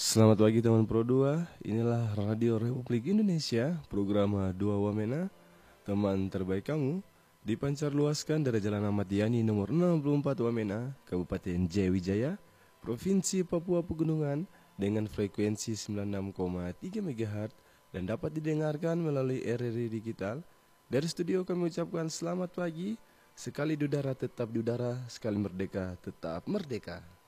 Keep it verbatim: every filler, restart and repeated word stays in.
Selamat pagi teman Pro dua, inilah Radio Republik Indonesia, program Dua Wamena, teman terbaik kamu, dipancar luaskan dari Jalan Ahmad Yani nomor enam puluh empat Wamena, Kabupaten Jayawijaya, Provinsi Papua Pegunungan, dengan frekuensi sembilan puluh enam koma tiga megahertz dan dapat didengarkan melalui R R I Digital. Dari studio kami ucapkan selamat pagi, sekali di udara tetap di udara, sekali merdeka tetap merdeka.